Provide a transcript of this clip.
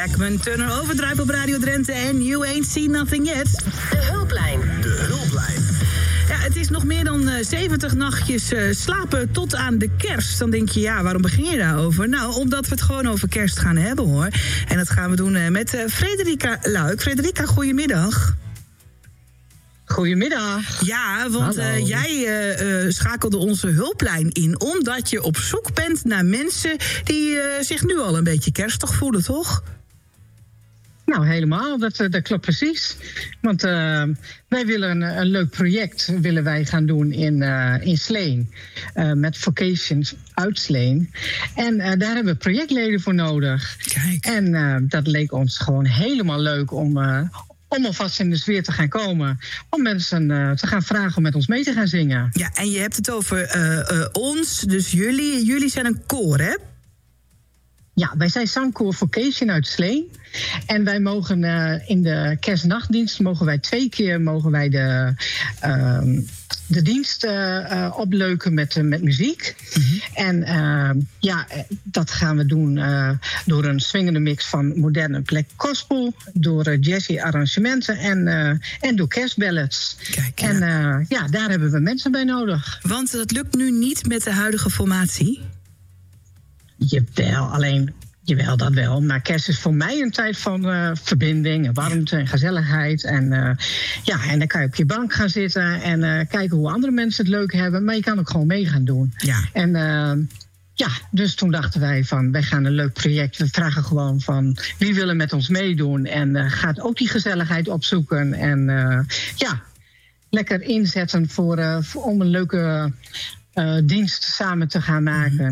Bachman Turner Overdrive op Radio Drenthe en You Ain't Seen Nothing Yet. De hulplijn. Ja, het is nog meer dan 70 nachtjes slapen tot aan de kerst. Dan denk je, ja, waarom begin je daarover? Nou, omdat we het gewoon over kerst gaan hebben, hoor. En dat gaan we doen met Frederica Luik. Frederica, goedemiddag. Goedemiddag. Ja, want jij schakelde onze hulplijn in, omdat je op zoek bent naar mensen die zich nu al een beetje kerstig voelen, toch? Nou, helemaal. Dat klopt precies. Want wij willen een leuk project willen wij gaan doen in Sleen. Met Vocations uit Sleen. En daar hebben we projectleden voor nodig. Kijk. En dat leek ons gewoon helemaal leuk om alvast in de sfeer te gaan komen. Om mensen te gaan vragen om met ons mee te gaan zingen. Ja, en je hebt het over ons, dus jullie. Jullie zijn een koor, hè? Ja, wij zijn zangkoor Vocation uit Sleen. En wij mogen in de kerstnachtdienst 2 keer de dienst opleuken met muziek. Mm-hmm. En dat gaan we doen door een swingende mix van moderne black gospel, door jazzy arrangementen en door kerstballads. Kijk, en daar hebben we mensen bij nodig. Want dat lukt nu niet met de huidige formatie? Jawel, dat wel. Maar kerst is voor mij een tijd van verbinding, warmte en gezelligheid. En dan kan je op je bank gaan zitten en kijken hoe andere mensen het leuk hebben. Maar je kan ook gewoon mee gaan doen. Ja. En dus toen dachten wij van, wij gaan een leuk project. We vragen gewoon van, wie willen met ons meedoen? En gaat ook die gezelligheid opzoeken. En lekker inzetten om een leuke dienst samen te gaan maken.